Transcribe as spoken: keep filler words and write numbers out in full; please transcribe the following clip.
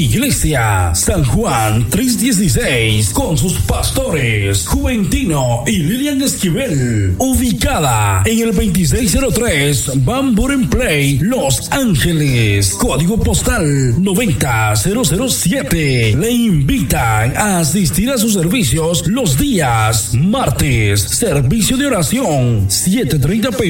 Iglesia San Juan trescientos dieciséis con sus pastores Juventino y Lilian Esquivel, ubicada en el veintiséis cero tres Van Buren Place, Los Ángeles, código postal noventa mil siete. Le invitan a asistir a sus servicios los días martes, servicio de oración siete treinta p